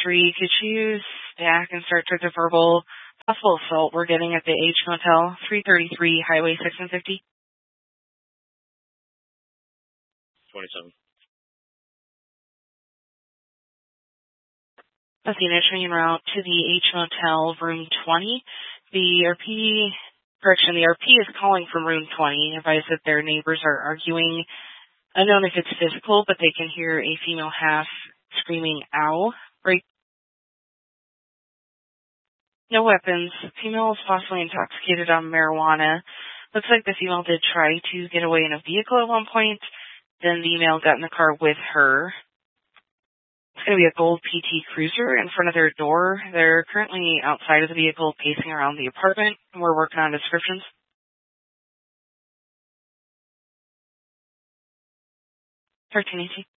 333. Could you stack and start the verbal possible assault we're getting at the H Motel, 333 Highway 6 and 50? 27. Athena, train route to the H Motel, room 20. The RP is calling from room 20. Advise that their neighbors are arguing. Unknown if it's physical, but they can hear a female half screaming, ow. Right. No weapons. Female is possibly intoxicated on marijuana. Looks like the female did try to get away in a vehicle at one point. Then the male got in the car with her. It's going to be a gold PT Cruiser in front of their door. They're currently outside of the vehicle pacing around the apartment. We're working on descriptions. 1318.